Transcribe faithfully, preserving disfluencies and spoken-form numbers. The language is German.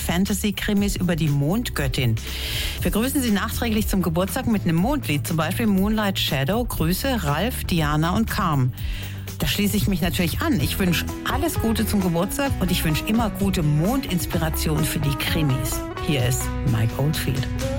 Fantasy-Krimis über die Mondgöttin. Wir grüßen Sie nachträglich zum Geburtstag mit einem Mondlied, zum Beispiel Moonlight Shadow. Grüße Ralf, Diana und Carm. Da schließe ich mich natürlich an. Ich wünsche alles Gute zum Geburtstag und ich wünsche immer gute Mondinspiration für die Krimis. Hier ist Mike Oldfield.